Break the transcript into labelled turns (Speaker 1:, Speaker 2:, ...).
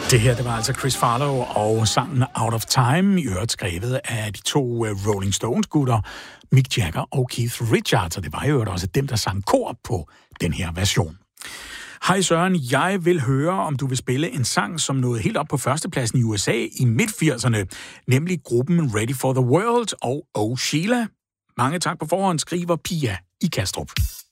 Speaker 1: Det her, det var altså Chris Farlow og sangen Out of Time, i øvrigt skrevet af de to Rolling Stones-gutter, Mick Jagger og Keith Richards, og det var i øvrigt også dem, der sang kor på den her version. Hej Søren, jeg vil høre, om du vil spille en sang, som nåede helt op på førstepladsen i USA i midt-80'erne, nemlig gruppen Ready for the World og Oh Sheila. Mange tak på forhånd, skriver Pia i Kastrup.